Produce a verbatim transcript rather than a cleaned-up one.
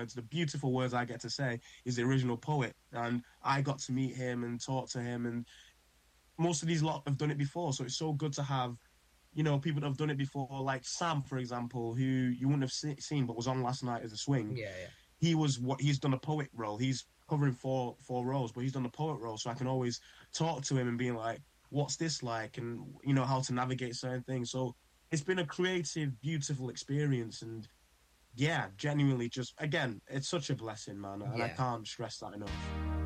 words, the beautiful words I get to say is the original poet. And I got to meet him and talk to him. And most of these lot have done it before. So it's so good to have, you know, people that have done it before, like Sam, for example, who you wouldn't have se- seen but was on last night as a swing. Yeah, yeah. He was what he's done a poet role. He's covering four four roles, but he's done a poet role. So I can always talk to him and being like, what's this like? And, you know, how to navigate certain things. So it's been a creative, beautiful experience. And yeah, genuinely just, again, it's such a blessing, man. And I Yeah. can't stress that enough.